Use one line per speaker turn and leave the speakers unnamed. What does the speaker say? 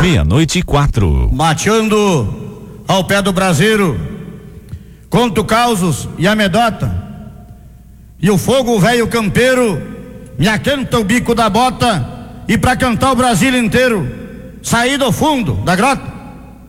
meia-noite e 4.
Mateando ao pé do braseiro, conto causos e amedota, e o fogo velho campeiro me aquenta o bico da bota, e pra cantar o Brasil inteiro saí do fundo da grota.